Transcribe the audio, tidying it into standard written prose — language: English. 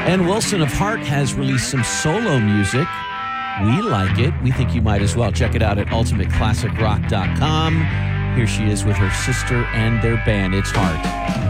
Ann Wilson of Heart has released some solo music. We like it. We think you might as well. Check it out at ultimateclassicrock.com. Here she is with her sister and their band. It's Heart.